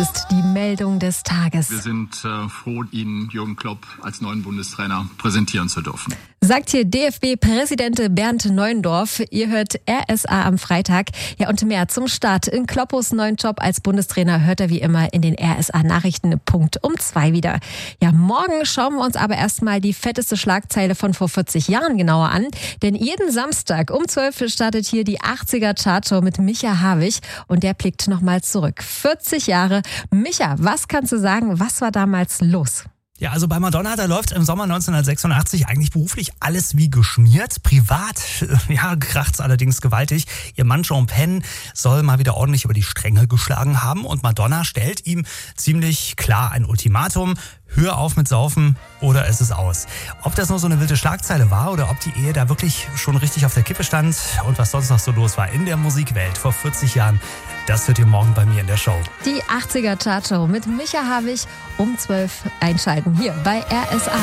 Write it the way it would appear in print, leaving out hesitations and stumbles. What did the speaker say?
Ist die Meldung des Tages. Wir sind froh, Ihnen Jürgen Klopp als neuen Bundestrainer präsentieren zu dürfen. Sagt hier DFB-Präsident Bernd Neuendorf. Ihr hört RSA am Freitag. Ja, und mehr zum Start in Kloppos neuen Job als Bundestrainer hört er wie immer in den RSA-Nachrichten Punkt um 2 wieder. Ja, morgen schauen wir uns aber erstmal die fetteste Schlagzeile von vor 40 Jahren genauer an. Denn jeden Samstag um 12 startet hier die 80er-Chartshow mit Micha Havig. Und der blickt nochmal zurück. 40 Jahre. Micha, was kannst du sagen, was war damals los? Ja, also bei Madonna, da läuft im Sommer 1986 eigentlich beruflich alles wie geschmiert. Privat, ja, kracht's allerdings gewaltig. Ihr Mann Sean Penn soll mal wieder ordentlich über die Stränge geschlagen haben und Madonna stellt ihm ziemlich klar ein Ultimatum. Hör auf mit Saufen oder es ist aus. Ob das nur so eine wilde Schlagzeile war oder ob die Ehe da wirklich schon richtig auf der Kippe stand und was sonst noch so los war in der Musikwelt vor 40 Jahren, das hört ihr morgen bei mir in der Show. Die 80er Chartshow mit Micha Havig um 12 einschalten hier bei RSA.